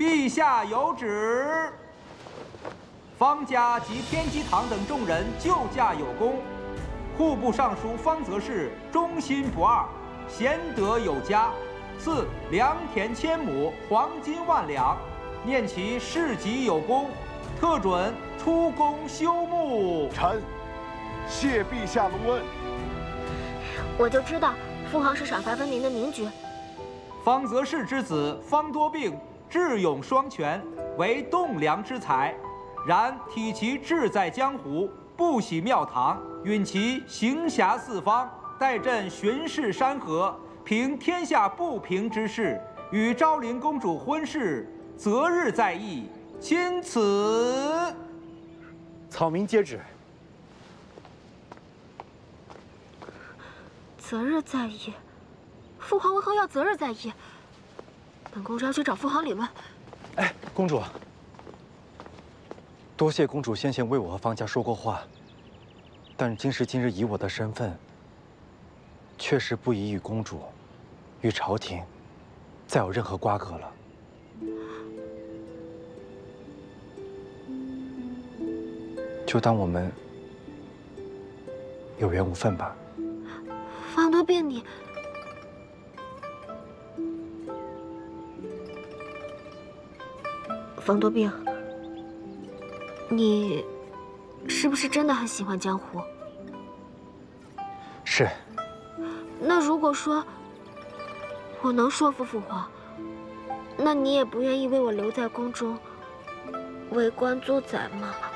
陛下有旨，方家及天机堂等众人救驾有功，户部尚书方则氏忠心不二，贤德有加，赐良田1000亩，黄金1万两，念其事迹有功，特准出宫修墓。 臣谢陛下隆恩。 我就知道父皇是赏罚分明的明君。 方则氏之子方多病智勇双全，为栋梁之才，然体其志在江湖，不喜庙堂，允其行侠四方，代朕巡视山河，平天下不平之事，与昭灵公主婚事，择日在议，钦此。 草民接旨。 择日在议，父皇为何要择日在议？本公主要去找父皇理论。 哎，公主，多谢公主先前为我和方家说过话，但今时今日以我的身份，确实不宜与公主、与朝廷再有任何瓜葛了。就当我们有缘无分吧。 方多病，你方多病，你是不是真的很喜欢江湖？ 是。 那如果说我能说服父皇，那你也不愿意为我留在宫中为官租宰吗？